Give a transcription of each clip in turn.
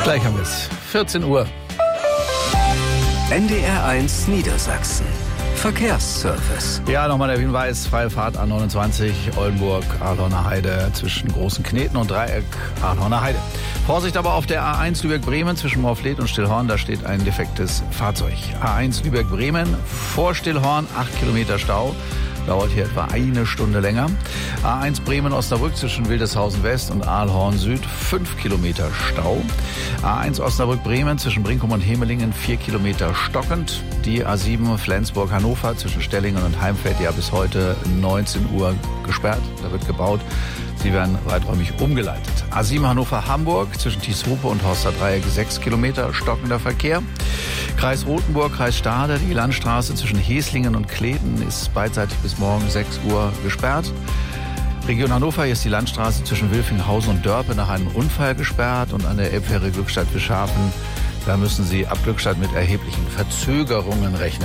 Gleich haben wir es. 14 Uhr. NDR1 Niedersachsen. Verkehrsservice. Ja, nochmal der Hinweis. Freie Fahrt A29 Oldenburg, Adorner Heide zwischen Großen Kneten und Dreieck Adorner Heide. Vorsicht aber auf der A1 Lübeck-Bremen zwischen Morfleet und Stillhorn. Da steht ein defektes Fahrzeug. A1 Lübeck-Bremen vor Stillhorn 8 Kilometer Stau. Dauert hier etwa eine Stunde länger. A1 Bremen-Osnabrück zwischen Wildeshausen West und Aalhorn Süd 5 Kilometer Stau. A1 Osnabrück-Bremen zwischen Brinkum und Hemelingen 4 Kilometer stockend. Die A7 Flensburg-Hannover zwischen Stellingen und Heimfeld ja bis heute 19 Uhr gesperrt. Da wird gebaut. Sie werden weiträumig umgeleitet. A7 Hannover-Hamburg zwischen Thieshupe und Horster Dreieck 6 Kilometer stockender Verkehr. Kreis Rothenburg, Kreis Stade, die Landstraße zwischen Heslingen und Kleten ist beidseitig bis morgen 6 Uhr gesperrt. Region Hannover, hier ist die Landstraße zwischen Wilfinghausen und Dörpe nach einem Unfall gesperrt und an der Elbfähre Glückstadt-Wischhafen, da müssen Sie ab Glückstadt mit erheblichen Verzögerungen rechnen.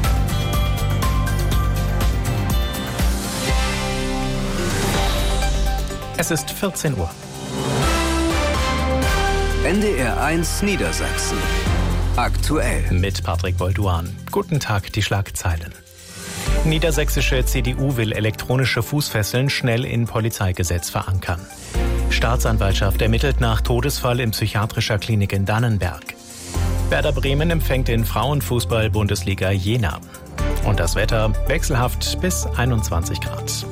Es ist 14 Uhr. NDR1 Niedersachsen. Aktuell. Mit Patrick Bolduan. Guten Tag, die Schlagzeilen. Niedersächsische CDU will elektronische Fußfesseln schnell in Polizeigesetz verankern. Staatsanwaltschaft ermittelt nach Todesfall in psychiatrischer Klinik in Dannenberg. Werder Bremen empfängt in Frauenfußball-Bundesliga Jena. Und das Wetter wechselhaft bis 21 Grad.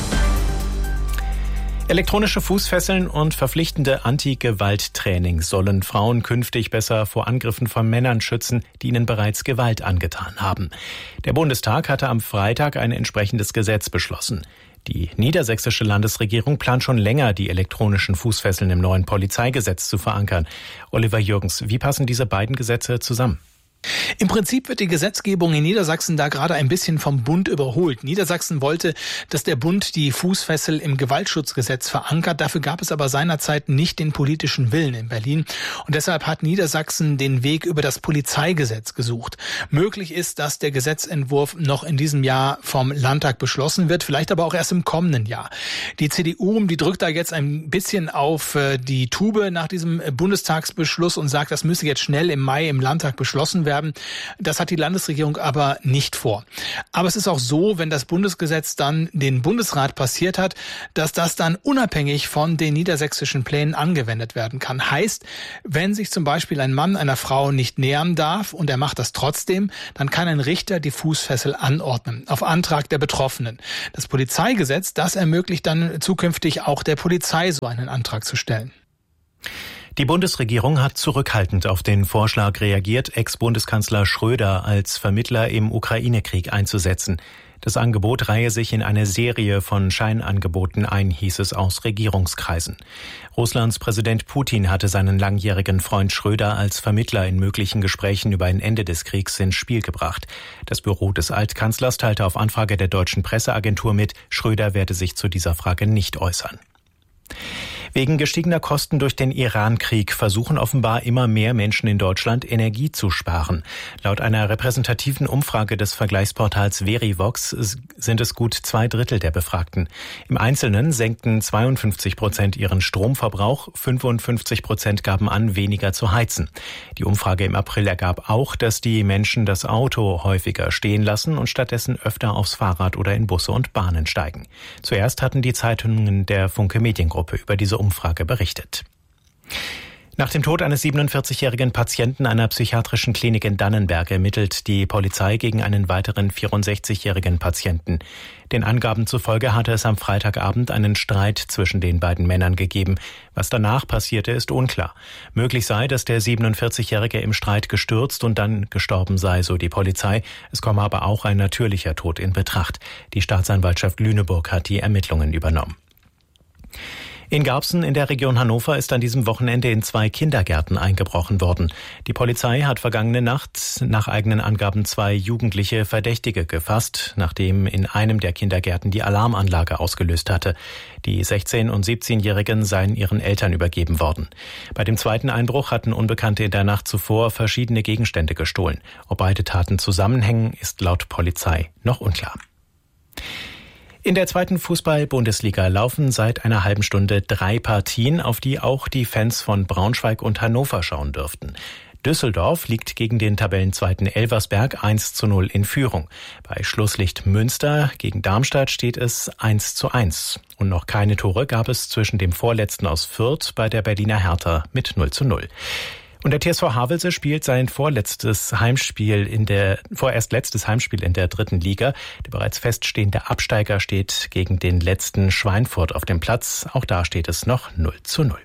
Elektronische Fußfesseln und verpflichtende Anti-Gewalt-Training sollen Frauen künftig besser vor Angriffen von Männern schützen, die ihnen bereits Gewalt angetan haben. Der Bundestag hatte am Freitag ein entsprechendes Gesetz beschlossen. Die niedersächsische Landesregierung plant schon länger, die elektronischen Fußfesseln im neuen Polizeigesetz zu verankern. Oliver Jürgens, wie passen diese beiden Gesetze zusammen? Im Prinzip wird die Gesetzgebung in Niedersachsen da gerade ein bisschen vom Bund überholt. Niedersachsen wollte, dass der Bund die Fußfessel im Gewaltschutzgesetz verankert. Dafür gab es aber seinerzeit nicht den politischen Willen in Berlin. Und deshalb hat Niedersachsen den Weg über das Polizeigesetz gesucht. Möglich ist, dass der Gesetzentwurf noch in diesem Jahr vom Landtag beschlossen wird, vielleicht aber auch erst im kommenden Jahr. Die CDU, die drückt da jetzt ein bisschen auf die Tube nach diesem Bundestagsbeschluss und sagt, das müsse jetzt schnell im Mai im Landtag beschlossen werden. Das hat die Landesregierung aber nicht vor. Aber es ist auch so, wenn das Bundesgesetz dann den Bundesrat passiert hat, dass das dann unabhängig von den niedersächsischen Plänen angewendet werden kann. Heißt, wenn sich zum Beispiel ein Mann einer Frau nicht nähern darf und er macht das trotzdem, dann kann ein Richter die Fußfessel anordnen, auf Antrag der Betroffenen. Das Polizeigesetz, das ermöglicht dann zukünftig auch der Polizei, so einen Antrag zu stellen. Die Bundesregierung hat zurückhaltend auf den Vorschlag reagiert, Ex-Bundeskanzler Schröder als Vermittler im Ukraine-Krieg einzusetzen. Das Angebot reihe sich in eine Serie von Scheinangeboten ein, hieß es aus Regierungskreisen. Russlands Präsident Putin hatte seinen langjährigen Freund Schröder als Vermittler in möglichen Gesprächen über ein Ende des Kriegs ins Spiel gebracht. Das Büro des Altkanzlers teilte auf Anfrage der deutschen Presseagentur mit, Schröder werde sich zu dieser Frage nicht äußern. Wegen gestiegener Kosten durch den Iran-Krieg versuchen offenbar immer mehr Menschen in Deutschland, Energie zu sparen. Laut einer repräsentativen Umfrage des Vergleichsportals Verivox sind es gut 2/3 der Befragten. Im Einzelnen senkten 52% ihren Stromverbrauch, 55% gaben an, weniger zu heizen. Die Umfrage im April ergab auch, dass die Menschen das Auto häufiger stehen lassen und stattdessen öfter aufs Fahrrad oder in Busse und Bahnen steigen. Zuerst hatten die Zeitungen der Funke Mediengruppe über diese Umfrage berichtet. Nach dem Tod eines 47-jährigen Patienten einer psychiatrischen Klinik in Dannenberg ermittelt die Polizei gegen einen weiteren 64-jährigen Patienten. Den Angaben zufolge hatte es am Freitagabend einen Streit zwischen den beiden Männern gegeben. Was danach passierte, ist unklar. Möglich sei, dass der 47-Jährige im Streit gestürzt und dann gestorben sei, so die Polizei. Es komme aber auch ein natürlicher Tod in Betracht. Die Staatsanwaltschaft Lüneburg hat die Ermittlungen übernommen. In Garbsen in der Region Hannover ist an diesem Wochenende in 2 Kindergärten eingebrochen worden. Die Polizei hat vergangene Nacht nach eigenen Angaben 2 jugendliche Verdächtige gefasst, nachdem in einem der Kindergärten die Alarmanlage ausgelöst hatte. Die 16- und 17-Jährigen seien ihren Eltern übergeben worden. Bei dem zweiten Einbruch hatten Unbekannte in der Nacht zuvor verschiedene Gegenstände gestohlen. Ob beide Taten zusammenhängen, ist laut Polizei noch unklar. In der zweiten Fußball-Bundesliga laufen seit einer halben Stunde 3 Partien, auf die auch die Fans von Braunschweig und Hannover schauen dürften. Düsseldorf liegt gegen den Tabellenzweiten Elversberg 1:0 in Führung. Bei Schlusslicht Münster gegen Darmstadt steht es 1:1. Und noch keine Tore gab es zwischen dem Vorletzten aus Fürth bei der Berliner Hertha mit 0:0. Und der TSV Havelse spielt sein vorerst letztes Heimspiel in der 3. Liga. Der bereits feststehende Absteiger steht gegen den letzten Schweinfurt auf dem Platz. Auch da steht es noch 0:0.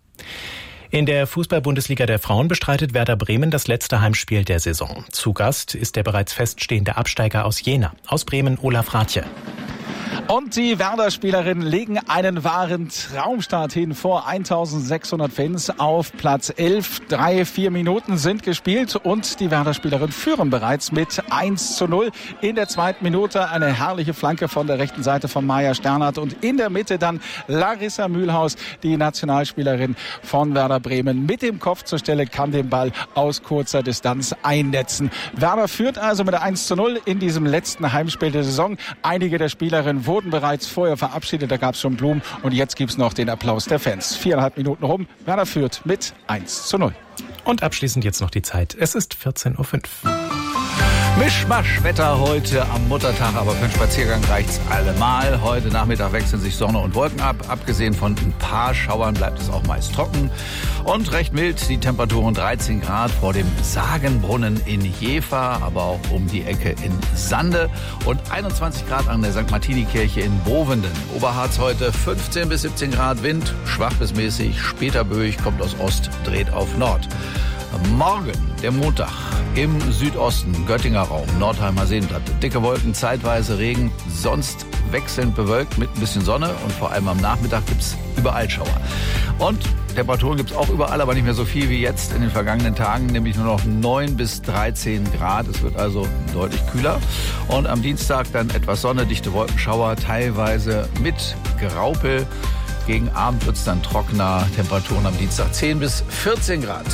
In der Fußball-Bundesliga der Frauen bestreitet Werder Bremen das letzte Heimspiel der Saison. Zu Gast ist der bereits feststehende Absteiger aus Jena. Aus Bremen Olaf Rathje. Und die Werder-Spielerinnen legen einen wahren Traumstart hin vor 1600 Fans auf Platz 11. 3-4 Minuten sind gespielt und die Werder-Spielerinnen führen bereits mit 1:0. In der zweiten Minute eine herrliche Flanke von der rechten Seite von Maja Sternhardt und in der Mitte dann Larissa Mühlhaus, die Nationalspielerin von Werder Bremen, mit dem Kopf zur Stelle, kann den Ball aus kurzer Distanz einnetzen. Werder führt also mit 1:0 in diesem letzten Heimspiel der Saison. Einige der Spielerinnen wurden bereits vorher verabschiedet, da gab es schon Blumen und jetzt gibt es noch den Applaus der Fans. 4,5 Minuten rum, Werder führt mit 1:0. Und abschließend jetzt noch die Zeit. Es ist 14:05 Uhr. Mischmasch-Wetter heute am Muttertag, aber für einen Spaziergang reicht's allemal. Heute Nachmittag wechseln sich Sonne und Wolken ab. Abgesehen von ein paar Schauern bleibt es auch meist trocken und recht mild. Die Temperaturen 13 Grad vor dem Sagenbrunnen in Jever, aber auch um die Ecke in Sande und 21 Grad an der St. Martini-Kirche in Bovenden. Oberharz heute 15 bis 17 Grad Wind, schwach bis mäßig, später böig, kommt aus Ost, dreht auf Nord. Morgen, der Montag, im Südosten, Göttinger Raum, Nordheimer Seenplatte. Dicke Wolken, zeitweise Regen, sonst wechselnd bewölkt mit ein bisschen Sonne und vor allem am Nachmittag gibt's überall Schauer. Und Temperaturen gibt's auch überall, aber nicht mehr so viel wie jetzt in den vergangenen Tagen, nämlich nur noch 9 bis 13 Grad. Es wird also deutlich kühler. Und am Dienstag dann etwas Sonne, dichte Wolkenschauer, teilweise mit Graupel. Gegen Abend wird es dann trockener, Temperaturen am Dienstag 10 bis 14 Grad.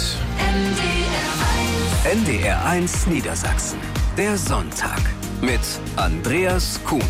NDR1 Niedersachsen. Der Sonntag mit Andreas Kuhnt.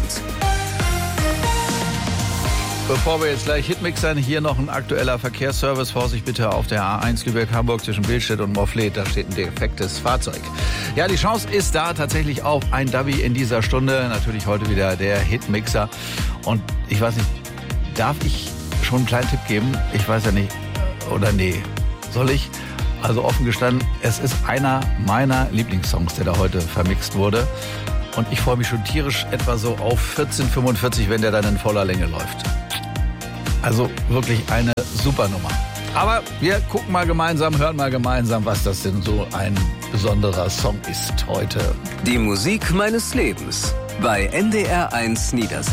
Bevor wir jetzt gleich Hitmixern, hier noch ein aktueller Verkehrsservice. Vorsicht bitte auf der A1 Lübeck-Hamburg zwischen Billstedt und Morfleet. Da steht ein defektes Fahrzeug. Ja, die Chance ist da tatsächlich auf ein Davi in dieser Stunde. Natürlich heute wieder der Hitmixer. Und ich weiß nicht, darf ich schon einen kleinen Tipp geben? Ich weiß ja nicht. Oder nee. Soll ich? Also offen gestanden, es ist einer meiner Lieblingssongs, der da heute vermixt wurde. Und ich freue mich schon tierisch etwa so auf 14:45, wenn der dann in voller Länge läuft. Also wirklich eine super Nummer. Aber wir gucken mal gemeinsam, hören mal gemeinsam, was das denn so ein besonderer Song ist heute. Die Musik meines Lebens bei NDR1 Niedersachsen.